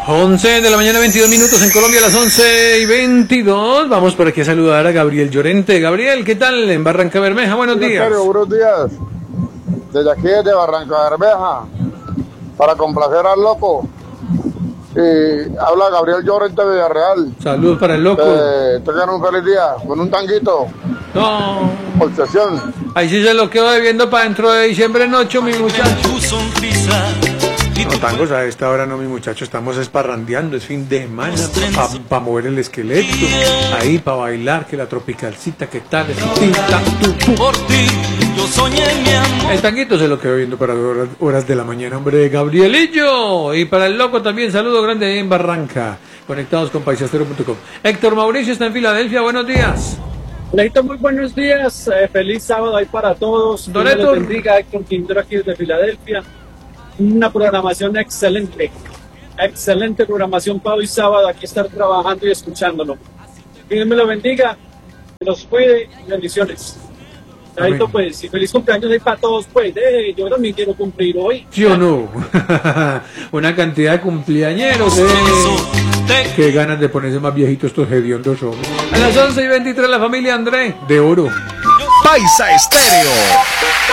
11 de la mañana, 22 minutos en Colombia, a las 11:22. Vamos por aquí a saludar a Gabriel Llorente. Gabriel, ¿qué tal en Barranca Bermeja? Buenos días. Buenos días. Desde aquí, desde Barranca Bermeja, para complacer al loco. Habla Gabriel Llorente de Villarreal. Saludos para el loco. Tengan un feliz día, con un tanguito. No. Obsesión. Ahí sí se lo quedo debiendo para dentro de diciembre noche, mi muchacho. No, tangos a esta hora no, mi muchacho, estamos esparrandeando, es fin de semana, para mover el esqueleto, ahí para bailar, que la tropicalcita, que tal, el tanguito se lo quedo viendo para horas de la mañana, hombre, Gabrielillo, y para el loco también, saludo grande ahí en Barranca, conectados con paisastero.com. Héctor Mauricio está en Filadelfia, buenos días. Héctor, muy buenos días, feliz sábado ahí para todos. Don Dios Héctor. les bendiga, Héctor Quintero aquí desde Filadelfia. Una programación excelente programación para hoy sábado, aquí estar trabajando y escuchándolo. Que Dios me lo bendiga, que los cuide, bendiciones. Ahorita, pues, y feliz cumpleaños ahí para todos, pues, yo también quiero cumplir hoy. ¿Sí o no? Una cantidad de cumpleañeros, Qué ganas de ponerse más viejitos estos hediondos hombres. A las 11:23 la familia André, de oro. Paisa Estéreo.